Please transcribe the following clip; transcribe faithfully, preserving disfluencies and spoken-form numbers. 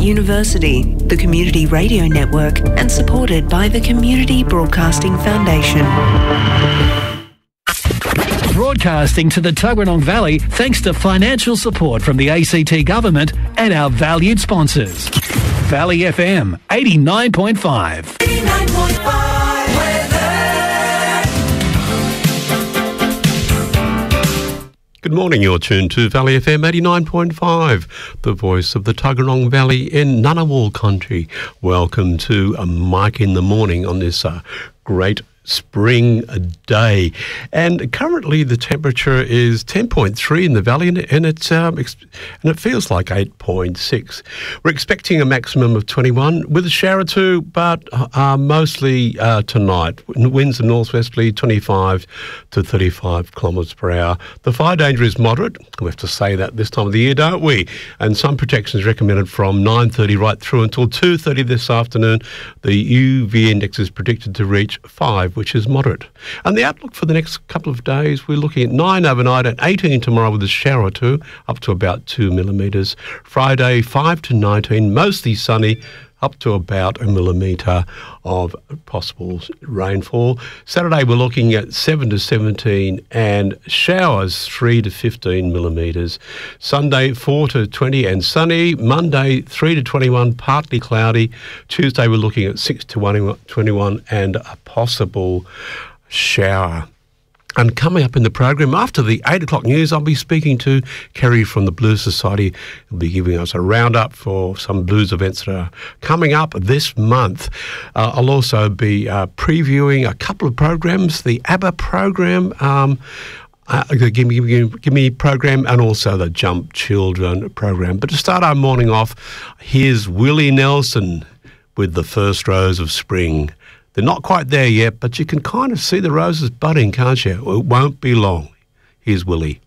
University, the Community Radio Network, and supported by the Community Broadcasting Foundation. Broadcasting to the Tuggeranong Valley thanks to financial support from the A C T Government and our valued sponsors. Valley F M eighty-nine point five. eighty-nine point five weather. Good morning, you're tuned to Valley F M eighty-nine point five, the voice of the Tuggeranong Valley in Ngunnawal country. Welcome to a Mike in the Morning on this uh, great spring day, and currently the temperature is ten point three in the valley, and, and it's um, ex- and it feels like eight point six. We're expecting a maximum of twenty-one with a shower or two, but uh, mostly uh, tonight. Winds are northwesterly, twenty-five to thirty-five kilometres per hour. The fire danger is moderate. We have to say that this time of the year, don't we? And some protection is recommended from nine thirty right through until two thirty this afternoon. The U V index is predicted to reach five, which is moderate. And the outlook for the next couple of days, we're looking at nine overnight and eighteen tomorrow with a shower or two, up to about two millimetres. Friday, five to nineteen, mostly sunny, up to about a millimetre of possible rainfall. Saturday, we're looking at seven to seventeen and showers, three to fifteen millimetres. Sunday, four to twenty and sunny. Monday, three to twenty-one, partly cloudy. Tuesday, we're looking at six to twenty-one and a possible shower. And coming up in the program, after the eight o'clock news, I'll be speaking to Kerry from the Blues Society. He'll be giving us a roundup for some blues events that are coming up this month. Uh, I'll also be uh, previewing a couple of programs, the ABBA program, um, uh, the Give Me, Give Me, Give Me program, and also the Jump Children program. But to start our morning off, here's Willie Nelson with The First Rose of Spring. They're not quite there yet, but you can kind of see the roses budding, can't you? It won't be long. Here's Willie.